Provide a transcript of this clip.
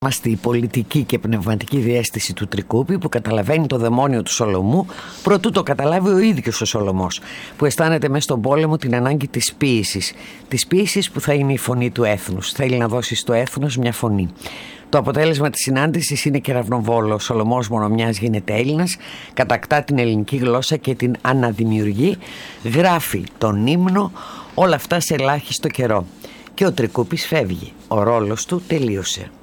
Είμαστε η πολιτική και πνευματική διαίσθηση του Τρικούπη, που καταλαβαίνει το δαιμόνιο του Σολομού προτού το καταλάβει ο ίδιος ο Σολομός, που αισθάνεται μέσα στον πόλεμο την ανάγκη της ποίησης που θα είναι η φωνή του έθνους. Θέλει να δώσει στο έθνος μια φωνή. Το αποτέλεσμα της συνάντησης είναι κεραυνοβόλο. Ο Σολομός Μονομιάς γίνεται Έλληνας, κατακτά την ελληνική γλώσσα και την αναδημιουργεί, γράφει τον ύμνο, όλα αυτά σε ελάχιστο καιρό. Και ο Τρικούπης φεύγει. Ο ρόλος του τελείωσε.